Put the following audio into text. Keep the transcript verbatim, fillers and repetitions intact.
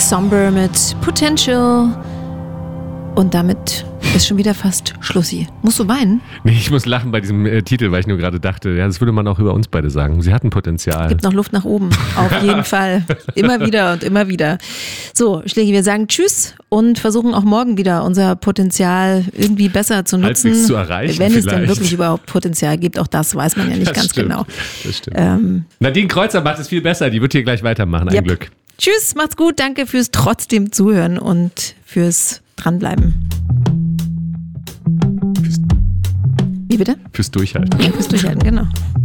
Somber mit Potential. Und damit ist schon wieder fast Schlussi. Musst du weinen? Nee, ich muss lachen bei diesem äh, Titel, weil ich nur gerade dachte, ja, das würde man auch über uns beide sagen. Sie hatten Potenzial. Gibt noch Luft nach oben. Auf jeden Fall. Immer wieder und immer wieder. So, Schlägi, wir sagen Tschüss und versuchen auch morgen wieder unser Potenzial irgendwie besser zu nutzen. Halbwegs zu erreichen Wenn es vielleicht. denn wirklich überhaupt Potenzial gibt. Auch das weiß man ja nicht Das ganz stimmt. genau. Das stimmt. Ähm, Nadine Kreuzer macht es viel besser. Die wird hier gleich weitermachen. Ein yep. Glück. Tschüss, macht's gut. Danke fürs trotzdem Zuhören und fürs Dranbleiben. Wie bitte? Fürs Durchhalten. Ja, fürs Durchhalten, genau.